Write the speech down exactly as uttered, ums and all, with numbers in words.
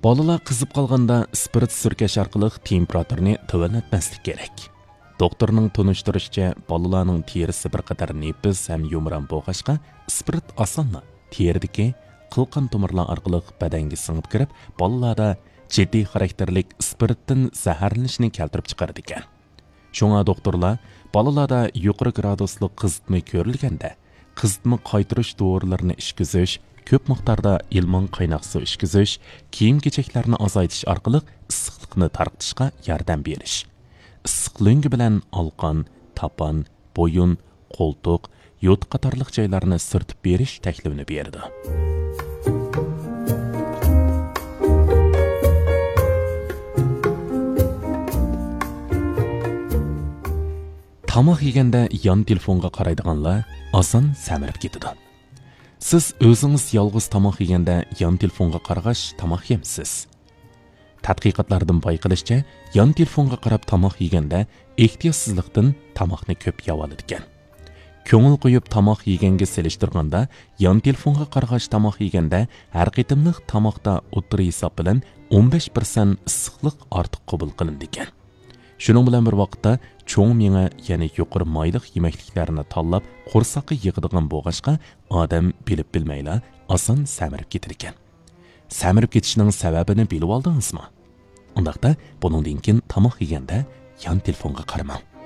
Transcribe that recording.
Bolalar qizib qolganda spirit surkash orqali temperaturani tovanlatmaslik kerak. Doktorning tunishtirishicha, bolalarning terisi bir qadar nepiz ham yumron bo'lg'ashqa, spirit osonla teridagi qilqan tomirlar orqali badanga singib kirib, bolalarda jiddiy xarakterlik spiritdan zaharlanishni keltirib chiqaradi ekan. Shunga doktorlar bolalarda yuqori gradusli qizitma ko'rilganda, qizitma qaytirish dorilarini ishkizish, ko'p miqdorda ilmon qaynoq suv ishkizish, kiyim-kechaklarni azaytish orqali issiqlikni tarqitishga yordam berish. Issiqligi bilan olqon, tapan, bo'yin, qo'ltiq, yo't qatorliq joylarni sirtib berish taklifini berdi. Tamoq yeganda yon telefonga qaraydiganlar oson samirib ketadi. Siz o'zingiz yolg'iz tamoq yeganda yon telefonga qarag'ash tamoq yemsiz. Tadqiqotlardan bayqilishicha, yon telefonga qarab tamoq yeganda ehtiyotsizlikdan tamoqni ko'p yeb oladi ekan. Ko'ngil qo'yib tamoq yeganga selishtirganda, yon telefonga qarag'ash tamoq yeganda har qitimliq tamoqda o'ttir hisob bilan o'n besh foiz issiqlik ortiq qabul qilindi ekan. Shuning bilan bir vaqtda cho'ng miya, ya'ni yuqori mayliq yemekliklarni tanlab qo'rsaqqa yig'adigan bo'lg'ashqa, odam bilib bilmayla oson samirib ketar ekan. Samirib ketishining sababini bilib oldingizmi? Undaqda buningdan keyin tamoq yeganda yon telefonga qaramang.